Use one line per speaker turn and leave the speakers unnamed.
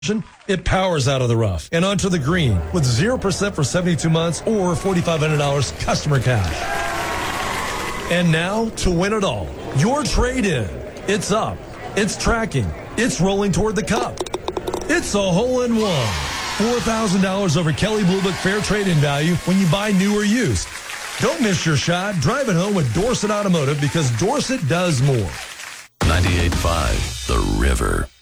it powers out of the rough and onto the green with 0% for 72 months or $4,500 customer cash. And now, to win it all, your trade-in. It's up. It's tracking. It's rolling toward the cup. It's a hole-in-one. $4,000 over Kelley Blue Book fair trade-in value when you buy new or used. Don't miss your shot. Drive it home with Dorsett Automotive because Dorsett does more.
98.5 The River.